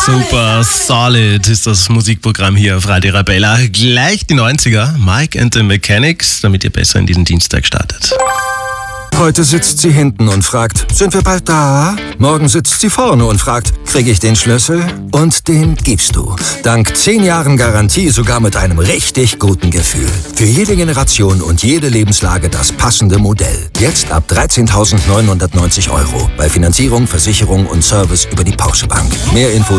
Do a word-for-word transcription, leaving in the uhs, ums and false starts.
Super solid ist das Musikprogramm hier auf Radio Arabella. Gleich die neunziger, Mike and the Mechanics, damit ihr besser in diesen Dienstag startet. Heute sitzt sie hinten und fragt, sind wir bald da? Morgen sitzt sie vorne und fragt, kriege ich den Schlüssel? Und den gibst du. Dank zehn Jahren Garantie sogar mit einem richtig guten Gefühl. Für jede Generation und jede Lebenslage das passende Modell. Jetzt ab dreizehntausendneunhundertneunzig Euro. Bei Finanzierung, Versicherung und Service über die Porsche Bank. Mehr Infos